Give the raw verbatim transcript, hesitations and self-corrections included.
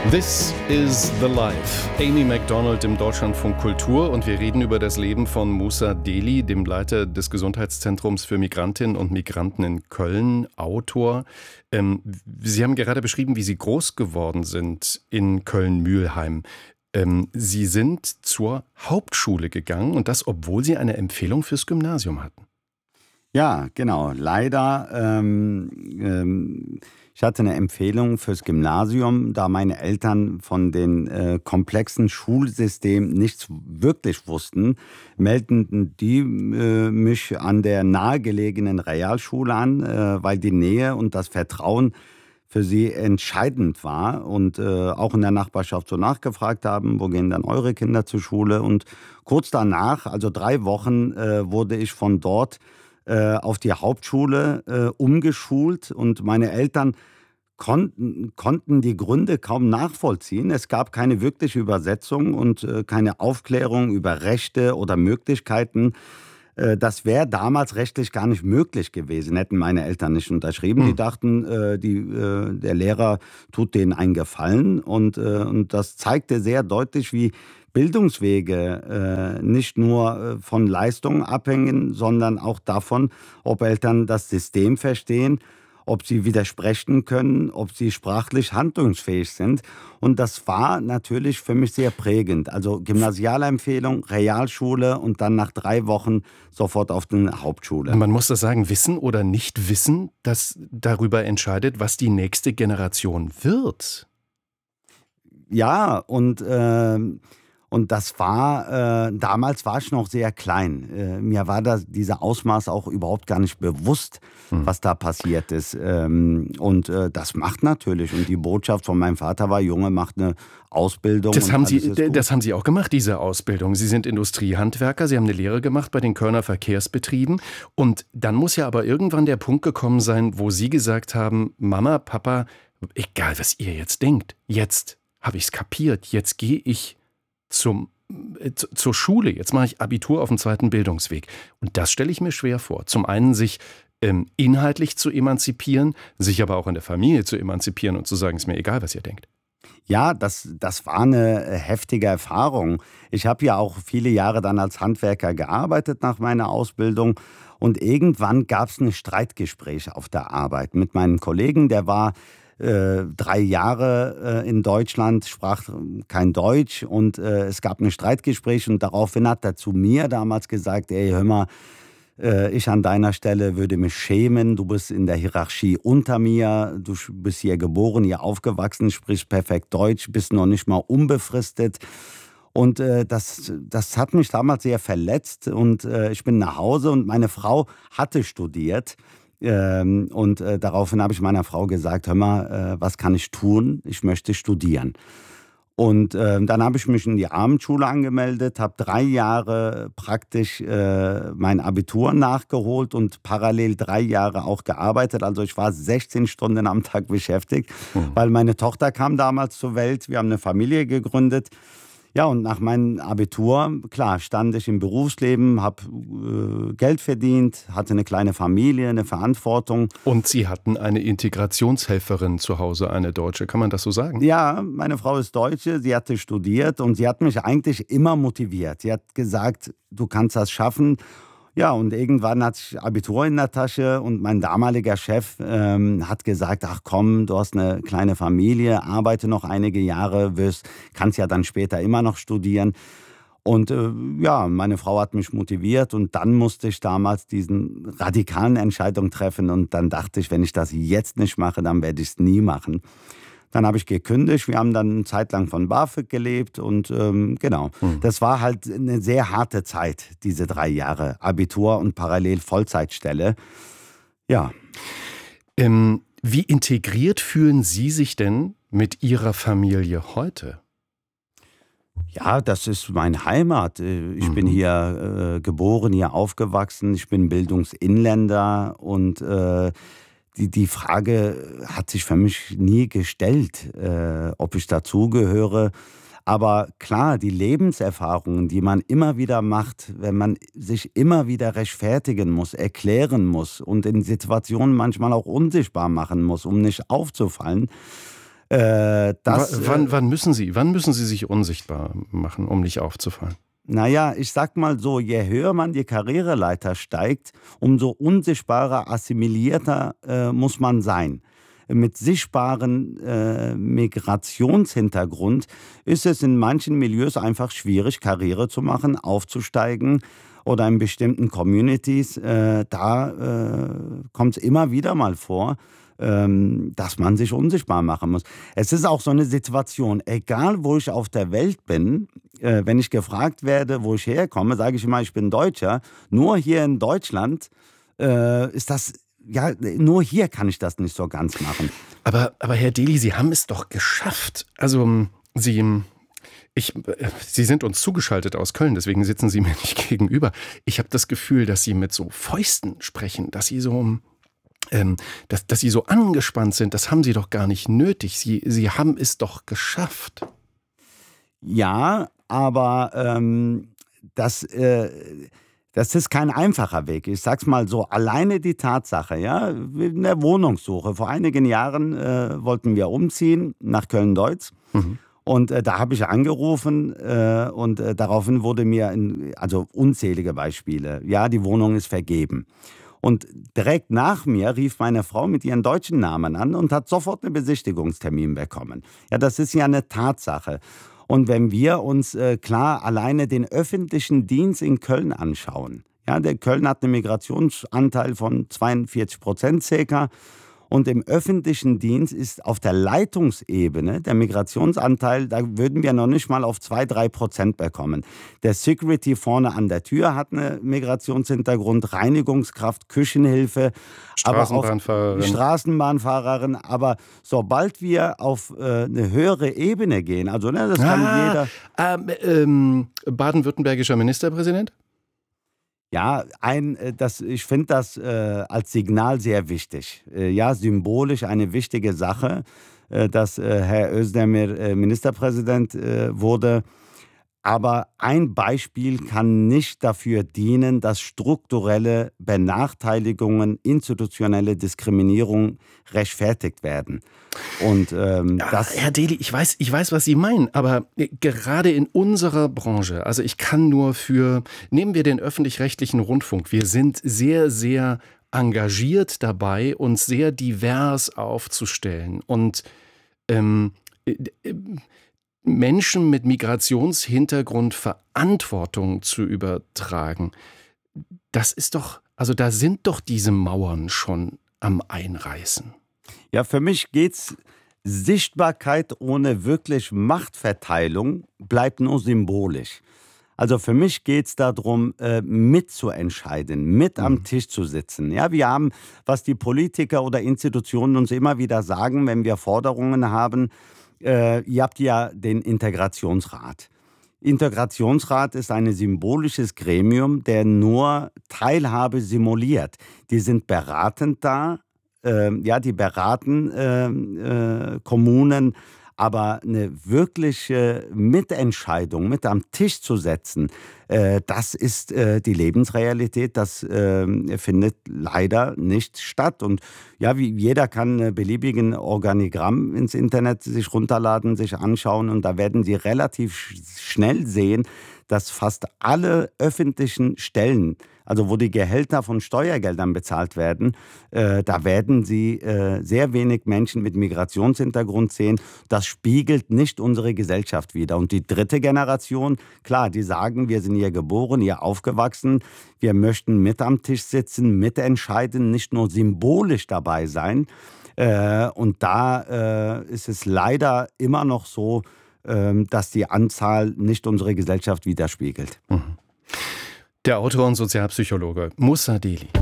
This is the Life. Amy Macdonald im Deutschlandfunk Kultur und wir reden über das Leben von Musa Deli, dem Leiter des Gesundheitszentrums für Migrantinnen und Migranten in Köln, Autor. Ähm, Sie haben gerade beschrieben, wie Sie groß geworden sind in Köln-Mühlheim. Ähm, Sie sind zur Hauptschule gegangen und das, obwohl Sie eine Empfehlung fürs Gymnasium hatten. Ja, genau. Leider, ähm, ähm, ich hatte eine Empfehlung fürs Gymnasium, da meine Eltern von den äh, komplexen Schulsystem nichts wirklich wussten, meldeten die äh, mich an der nahegelegenen Realschule an, äh, weil die Nähe und das Vertrauen für sie entscheidend war und äh, auch in der Nachbarschaft so nachgefragt haben, wo gehen dann eure Kinder zur Schule? Und kurz danach, also drei Wochen, äh, wurde ich von dort äh, auf die Hauptschule äh, umgeschult und meine Eltern konnten, konnten die Gründe kaum nachvollziehen. Es gab keine wirkliche Übersetzung und äh, keine Aufklärung über Rechte oder Möglichkeiten. Äh, das wäre damals rechtlich gar nicht möglich gewesen, hätten meine Eltern nicht unterschrieben. Hm. Die dachten, äh, die, äh, der Lehrer tut denen einen Gefallen und, äh, und das zeigte sehr deutlich, wie Bildungswege äh, nicht nur äh, von Leistungen abhängen, sondern auch davon, ob Eltern das System verstehen, ob sie widersprechen können, ob sie sprachlich handlungsfähig sind. Und das war natürlich für mich sehr prägend. Also Gymnasialempfehlung, Realschule und dann nach drei Wochen sofort auf die Hauptschule. Man muss das sagen, Wissen oder Nicht-Wissen, das darüber entscheidet, was die nächste Generation wird. Ja, und... Äh, Und das war, äh, damals war ich noch sehr klein. Äh, mir war das, dieser Ausmaß auch überhaupt gar nicht bewusst, hm. was da passiert ist. Ähm, und äh, das macht natürlich. Und die Botschaft von meinem Vater war, Junge, macht eine Ausbildung. Das, und haben, alles Sie, ist gut. das haben Sie auch gemacht, diese Ausbildung. Sie sind Industriehandwerker, Sie haben eine Lehre gemacht bei den Kölner Verkehrsbetrieben. Und dann muss ja aber irgendwann der Punkt gekommen sein, wo Sie gesagt haben, Mama, Papa, egal was ihr jetzt denkt, jetzt habe ich es kapiert, jetzt gehe ich Zum, äh, zur Schule, jetzt mache ich Abitur auf dem zweiten Bildungsweg. Und das stelle ich mir schwer vor. Zum einen sich ähm, inhaltlich zu emanzipieren, sich aber auch in der Familie zu emanzipieren und zu sagen, ist mir egal, was ihr denkt. Ja, das, das war eine heftige Erfahrung. Ich habe ja auch viele Jahre dann als Handwerker gearbeitet nach meiner Ausbildung. Und irgendwann gab es ein Streitgespräch auf der Arbeit mit meinem Kollegen, der war Äh, drei Jahre äh, in Deutschland, sprach kein Deutsch und äh, es gab ein Streitgespräch und daraufhin hat er zu mir damals gesagt, ey, hör mal, äh, ich an deiner Stelle würde mich schämen, du bist in der Hierarchie unter mir, du bist hier geboren, hier aufgewachsen, sprichst perfekt Deutsch, bist noch nicht mal unbefristet. Und äh, das, das hat mich damals sehr verletzt und äh, ich bin nach Hause und meine Frau hatte studiert. Ähm, und äh, daraufhin habe ich meiner Frau gesagt, hör mal, äh, was kann ich tun? Ich möchte studieren. Und äh, dann habe ich mich in die Abendschule angemeldet, habe drei Jahre praktisch äh, mein Abitur nachgeholt und parallel drei Jahre auch gearbeitet. Also ich war sechzehn Stunden am Tag beschäftigt, mhm. weil meine Tochter kam damals zur Welt. Wir haben eine Familie gegründet. Ja, und nach meinem Abitur, klar, stand ich im Berufsleben, habe äh, Geld verdient, hatte eine kleine Familie, eine Verantwortung. Und Sie hatten eine Integrationshelferin zu Hause, eine Deutsche, kann man das so sagen? Ja, meine Frau ist Deutsche, sie hatte studiert und sie hat mich eigentlich immer motiviert. Sie hat gesagt, du kannst das schaffen. Ja, und irgendwann hatte ich Abitur in der Tasche und mein damaliger Chef ähm, hat gesagt, ach komm, du hast eine kleine Familie, arbeite noch einige Jahre, wirst, kannst ja dann später immer noch studieren. Und äh, ja, meine Frau hat mich motiviert und dann musste ich damals diesen radikalen Entscheidung treffen und dann dachte ich, wenn ich das jetzt nicht mache, dann werde ich es nie machen. Dann habe ich gekündigt, wir haben dann eine Zeit lang von BAföG gelebt und ähm, genau, hm. das war halt eine sehr harte Zeit, diese drei Jahre, Abitur und parallel Vollzeitstelle, ja. Ähm, wie integriert fühlen Sie sich denn mit Ihrer Familie heute? Ja, das ist meine Heimat. Ich mhm. bin hier äh, geboren, hier aufgewachsen, ich bin Bildungsinländer und äh, Die, die Frage hat sich für mich nie gestellt, äh, ob ich dazugehöre. Aber klar, die Lebenserfahrungen, die man immer wieder macht, wenn man sich immer wieder rechtfertigen muss, erklären muss und in Situationen manchmal auch unsichtbar machen muss, um nicht aufzufallen, Äh, das, w wann, wann, müssen Sie, wann müssen Sie sich unsichtbar machen, um nicht aufzufallen? Naja, ich sag mal so, je höher man die Karriereleiter steigt, umso unsichtbarer, assimilierter äh, muss man sein. Mit sichtbarem äh, Migrationshintergrund ist es in manchen Milieus einfach schwierig, Karriere zu machen, aufzusteigen oder in bestimmten Communities. Äh, da äh, kommt es immer wieder mal vor, ähm, dass man sich unsichtbar machen muss. Es ist auch so eine Situation, egal wo ich auf der Welt bin, äh, wenn ich gefragt werde, wo ich herkomme, sage ich immer, ich bin Deutscher. Nur hier in Deutschland äh, ist das, ja, nur hier kann ich das nicht so ganz machen. Aber, aber Herr Deli, Sie haben es doch geschafft. Also Sie... Ich, Sie sind uns zugeschaltet aus Köln, deswegen sitzen Sie mir nicht gegenüber. Ich habe das Gefühl, dass Sie mit so Fäusten sprechen, dass Sie so, ähm, dass, dass Sie so angespannt sind. Das haben Sie doch gar nicht nötig. Sie, Sie haben es doch geschafft. Ja, aber ähm, das, äh, das ist kein einfacher Weg. Ich sag's mal so, alleine die Tatsache, ja, in der Wohnungssuche. Vor einigen Jahren äh, wollten wir umziehen nach Köln-Deutz. Mhm. Und äh, da habe ich angerufen äh, und äh, daraufhin wurde mir, in, also unzählige Beispiele, ja, die Wohnung ist vergeben. Und direkt nach mir rief meine Frau mit ihren deutschen Namen an und hat sofort einen Besichtigungstermin bekommen. Ja, das ist ja eine Tatsache. Und wenn wir uns äh, klar alleine den öffentlichen Dienst in Köln anschauen, ja, der Köln hat einen Migrationsanteil von zweiundvierzig Prozent circa. Und im öffentlichen Dienst ist auf der Leitungsebene der Migrationsanteil, da würden wir noch nicht mal auf zwei, drei Prozent bekommen. Der Security vorne an der Tür hat einen Migrationshintergrund, Reinigungskraft, Küchenhilfe, Straßenbahnfahrerin. Aber Straßenbahnfahrerin. Aber sobald wir auf äh, eine höhere Ebene gehen, also ne, das kann ah, jeder... Ähm, ähm, baden-württembergischer Ministerpräsident? Ja, ein, das, ich finde das äh, als Signal sehr wichtig. Äh, ja, symbolisch eine wichtige Sache, äh, dass äh, Herr Özdemir äh, Ministerpräsident äh, wurde. Aber ein Beispiel kann nicht dafür dienen, dass strukturelle Benachteiligungen, institutionelle Diskriminierung rechtfertigt werden. Und ähm, ja, das Herr Deli, ich weiß, ich weiß, was Sie meinen, aber gerade in unserer Branche, also ich kann nur für, nehmen wir den öffentlich-rechtlichen Rundfunk, wir sind sehr, sehr engagiert dabei, uns sehr divers aufzustellen und ähm, äh, äh, Menschen mit Migrationshintergrund Verantwortung zu übertragen. Das ist doch, also da sind doch diese Mauern schon am Einreißen. Ja, für mich geht's, Sichtbarkeit ohne wirklich Machtverteilung bleibt nur symbolisch. Also für mich geht es darum, äh, mitzuentscheiden, mit mhm. am Tisch zu sitzen. Ja, wir haben, was die Politiker oder Institutionen uns immer wieder sagen, wenn wir Forderungen haben, Äh, ihr habt ja den Integrationsrat. Integrationsrat ist ein symbolisches Gremium, der nur Teilhabe simuliert. Die sind beratend da, äh, ja, die beraten äh, äh, Kommunen, aber eine wirkliche Mitentscheidung, mit am Tisch zu setzen, äh, das ist äh, die Lebensrealität, das äh, findet leider nicht statt. Und ja, wie jeder kann einen beliebigen Organigramm ins Internet sich runterladen, sich anschauen und da werden Sie relativ schnell sehen, dass fast alle öffentlichen Stellen, also wo die Gehälter von Steuergeldern bezahlt werden, äh, da werden Sie äh, sehr wenig Menschen mit Migrationshintergrund sehen. Das spiegelt nicht unsere Gesellschaft wider. Und die dritte Generation, klar, die sagen, wir sind hier geboren, hier aufgewachsen, wir möchten mit am Tisch sitzen, mitentscheiden, nicht nur symbolisch dabei sein. Äh, und da äh, ist es leider immer noch so, äh, dass die Anzahl nicht unsere Gesellschaft widerspiegelt. Mhm. Der Autor und Sozialpsychologe Moussa Deli.